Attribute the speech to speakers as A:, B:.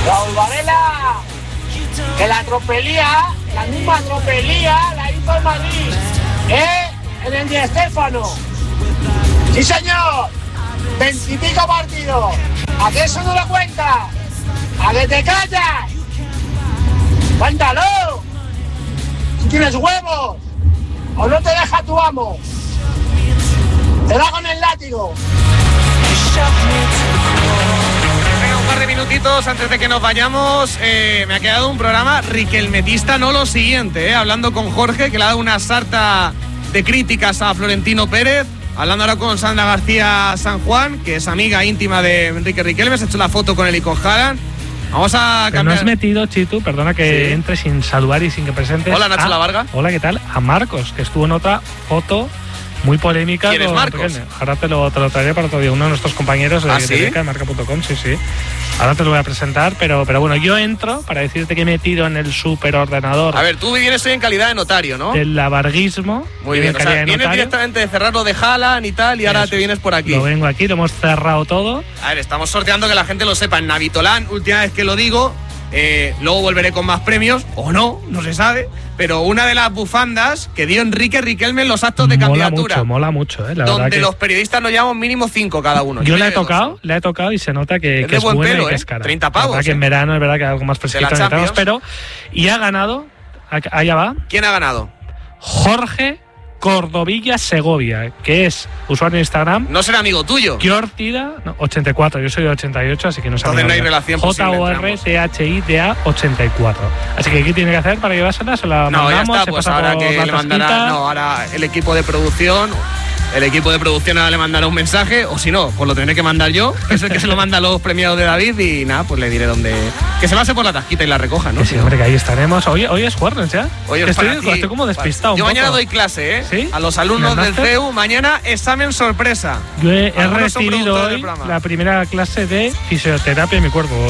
A: Raúl Varela, que la misma tropelía la hizo el Madrid, en el Di Stéfano. Sí, señor, 20 y pico partidos. ¿A qué eso no lo cuentas? ¿A que te callas? ¡Cuéntalo! Si tienes huevos, o no te deja tu amo. Te da con el látigo.
B: Venga, un par de minutitos antes de que nos vayamos. Me ha quedado un programa riquelmetista, no lo siguiente, hablando con Jorge, que le ha dado una sarta de críticas a Florentino Pérez. Hablando ahora con Sandra García San Juan, que es amiga íntima de Enrique Riquelme. Se ha hecho la foto con él y con Haaland. Vamos a cambiar.
C: No has metido, Chitu, perdona que entre sin saludar y sin que presentes.
B: Hola, Nacho Lavarga.
C: Hola, ¿qué tal? A Marcos, que estuvo en otra foto muy polémica.
B: ¿Quién es Marcos?
C: Ahora te lo traeré para otro día. Uno de nuestros compañeros de Beca, de marca.com, sí. Ahora te lo voy a presentar, pero bueno, yo entro para decirte que he metido en el superordenador.
B: A ver, tú vienes hoy en calidad de notario, ¿no?
C: Del lavarguismo.
B: Muy bien, o sea, vienes directamente de cerrarlo de Haaland y tal, y ahora te vienes por aquí.
C: Lo vengo aquí, lo hemos cerrado todo.
B: A ver, estamos sorteando, que la gente lo sepa, en Navitolan, última vez que lo digo. Luego volveré con más premios, o no se sabe. Pero una de las bufandas que dio Enrique Riquelme en los actos de candidatura.
C: Mola mucho, la
B: donde
C: verdad que
B: los periodistas nos llevamos mínimo 5 cada uno.
C: Yo le he tocado y se nota que es
B: buen
C: buena
B: pelo,
C: y que es cara.
B: 30 pavos.
C: Que en verano es verdad que algo más fresquito necesitamos, pero y ha ganado, allá va.
B: ¿Quién ha ganado?
C: Jorge Cordovilla Segovia, que es usuario de Instagram.
B: No será amigo tuyo.
C: Jortida, 84, yo soy de 88, así que no sé.
B: Entonces no hay relación posible.
C: JORTHIDA 84. Así que ¿qué tiene que hacer para llevársela? Se la mandamos,
B: ya está, pues ahora que le mandará. No, ahora el equipo de producción. El equipo de producción ahora le mandará un mensaje, o si no, pues lo tendré que mandar yo, que es el que se lo manda a los premiados de David, y nada, pues le diré dónde. Que se pase por la tasquita y la recoja, ¿no?
C: Que sí, hombre, que ahí estaremos. Hoy es jueves ya.
B: Hoy estoy
C: como despistado.
B: Yo mañana doy clase, ¿eh?
C: ¿Sí?
B: A los alumnos del CEU, mañana examen sorpresa.
C: Yo he recibido hoy la primera clase de fisioterapia en mi cuerpo.